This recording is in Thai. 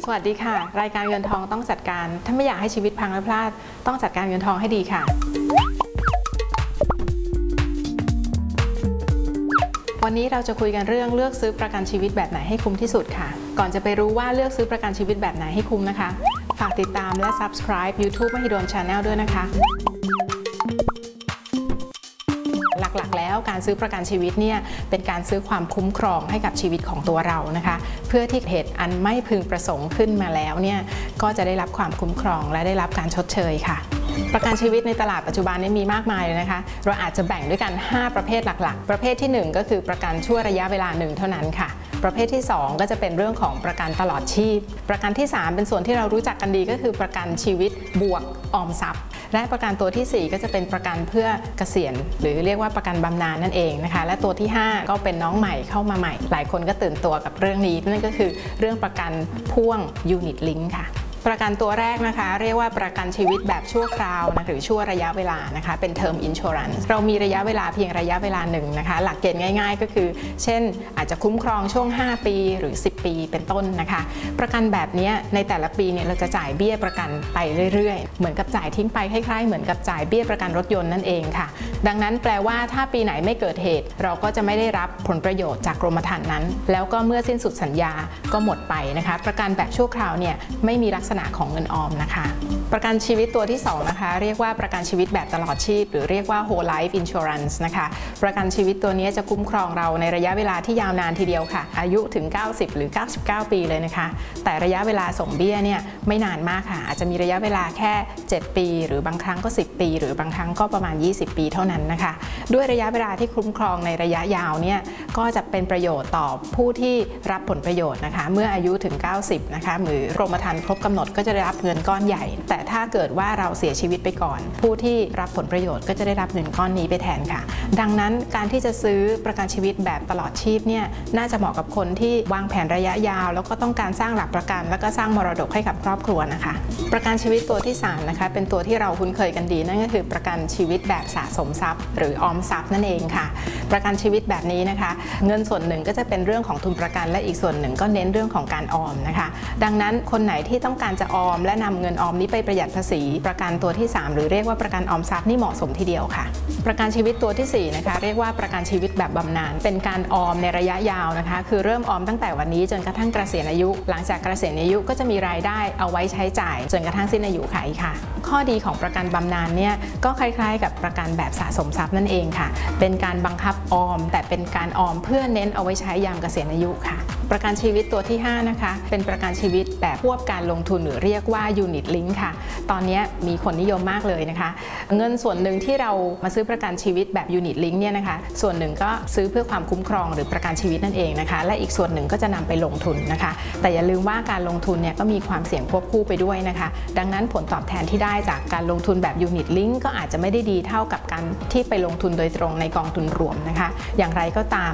สวัสดีค่ะรายการเงินทองต้องจัดการถ้าไม่อยากให้ชีวิตพังและพลาดต้องจัดการเงินทองให้ดีค่ะวันนี้เราจะคุยกันเรื่องเลือกซื้อประกันชีวิตแบบไหนให้คุ้มที่สุดค่ะก่อนจะไปรู้ว่าเลือกซื้อประกันชีวิตแบบไหนให้คุ้มนะคะฝากติดตามและ Subscribe YouTube Mahidol Channel ด้วยนะคะหลักๆแล้วการซื้อประกันชีวิตเนี่ยเป็นการซื้อความคุ้มครองให้กับชีวิตของตัวเรานะคะเพื่อที่เหตุอันไม่พึงประสงค์ขึ้นมาแล้วเนี่ยก็จะได้รับความคุ้มครองและได้รับการชดเชยค่ะประกันชีวิตในตลาดปัจจุบันนี้มีมากมายเลยนะคะเราอาจจะแบ่งด้วยกัน5ประเภทหลักๆประเภทที่1ก็คือประกันชั่วระยะเวลา1เท่านั้นค่ะประเภทที่2ก็จะเป็นเรื่องของประกันตลอดชีพประกันที่3เป็นส่วนที่เรารู้จักกันดีก็คือประกันชีวิตบวกออมทรัพย์และประกันตัวที่4ก็จะเป็นประกันเพื่อเกษียณหรือเรียกว่าประกันบำนาญนั่นเองนะคะและตัวที่5ก็เป็นน้องใหม่เข้ามาใหม่หลายคนก็ตื่นตัวกับเรื่องนี้นั่นก็คือเรื่องประกันพ่วง Unit Link ค่ะประกันตัวแรกนะคะเรียกว่าประกันชีวิตแบบชั่วคราวนะหรือชั่วระยะเวลานะคะเป็น Term Insurance เรามีระยะเวลาเพียงระยะเวลาหนึ่งนะคะหลักเกณฑ์ง่ายๆก็คือเช่นอาจจะคุ้มครองช่วง5ปีหรือ10ปีเป็นต้นนะคะประกันแบบนี้ในแต่ละปีเนี่ยเราจะจ่ายเบี้ยประกันไปเรื่อยๆเหมือนกับจ่ายทิ้งไปคล้ายๆเหมือนกับจ่ายเบี้ยประกันรถยนต์นั่นเองค่ะดังนั้นแปลว่าถ้าปีไหนไม่เกิดเหตุเราก็จะไม่ได้รับผลประโยชน์จากกรมธรรม์นั้นแล้วก็เมื่อสิ้นสุดสัญญาก็หมดไปนะคะประกันแบบชั่วคราวเนี่ยไม่มีลักษณะของเงินออมนะคะประกันชีวิตตัวที่2นะคะเรียกว่าประกันชีวิตแบบตลอดชีพหรือเรียกว่า Whole Life Insurance นะคะประกันชีวิตตัวนี้จะคุ้มครองเราในระยะเวลาที่ยาวนานทีเดียวค่ะอายุถึง90หรือ99ปีเลยนะคะแต่ระยะเวลาส่งเบี้ยเนี่ยไม่นานมากค่ะอาจจะมีระยะเวลาแค่7ปีหรือบางครั้งก็10ปีหรือบางครั้งก็ประมาณ20ปีเท่านั้นนะคะด้วยระยะเวลาที่คุ้มครองในระยะยาวเนี่ยก็จะเป็นประโยชน์ต่อผู้ที่รับผลประโยชน์นะคะเมื่ออายุถึง90นะคะหรือกรมธรรม์ครบกำหนดก็จะได้รับเงินก้อนใหญ่แต่ถ้าเกิดว่าเราเสียชีวิตไปก่อนผู้ที่รับผลประโยชน์ก็จะได้รับเงินก้อนนี้ไปแทนค่ะดังนั้นการที่จะซื้อประกันชีวิตแบบตลอดชีพเนี่ยน่าจะเหมาะกับคนที่วางแผนระยะยาวแล้วก็ต้องการสร้างหลักประกันแล้วก็สร้างมรดกให้กับครอบครัวนะคะประกันชีวิตตัวที่3นะคะเป็นตัวที่เราคุ้นเคยกันดีนั่นก็คือประกันชีวิตแบบสะสมทรัพย์หรือออมทรัพย์นั่นเองค่ะประกันชีวิตแบบนี้นะคะเงินส่วนหนึ่งก็จะเป็นเรื่องของทุนประกันและอีกส่วนหนึ่งก็เน้นเรื่องของการออมนะคะดังนั้นคนไหนที่ต้องการจะออมและนำเงินออมนี้ไปประหยัดภาษีประกันตัวที่3หรือเรียกว่าประกันออมทรัพย์นี่เหมาะสมทีเดียวค่ะประกันชีวิตตัวที่4นะคะเรียกว่าประกันชีวิตแบบบำนาญเป็นการออมในระยะยาวนะคะคือเริ่มออมตั้งแต่วันนี้จนกระทั่งเกษียณอายุหลังจากเกษียณอายุก็จะมีรายได้เอาไว้ใช้จ่ายจนกระทั่งสิ้นอายุขัยค่ะข้อดีของประกันบำนาญเนี่ยก็คล้ายๆกับประกันแบบสะสมทรัพย์นั่นเองค่ะเป็นการบังคับออมแต่เป็นการออมเพื่อเน้นเอาไว้ใช้ยามเกษียณอายุค่ะประกันชีวิตตัวที่5นะคะเป็นประกันชีวิตแบบควบการลงทุนหรือเรียกว่า Unit Link ค่ะตอนนี้มีคนนิยมมากเลยนะคะเงินส่วนหนึ่งที่เรามาซื้อประกันชีวิตแบบ Unit Link เนี่ยนะคะส่วนหนึ่งก็ซื้อเพื่อความคุ้มครองหรือประกันชีวิตนั่นเองนะคะและอีกส่วนหนึ่งก็จะนำไปลงทุนนะคะแต่อย่าลืมว่าการลงทุนเนี่ยก็มีความเสี่ยงควบคู่ไปด้วยนะคะดังนั้นผลตอบแทนที่ได้จากการลงทุนแบบ Unit Link ก็อาจจะไม่ได้ดีเท่ากับการที่ไปลงทุนโดยตรงในกองทุนรวมนะคะอย่างไรก็ตาม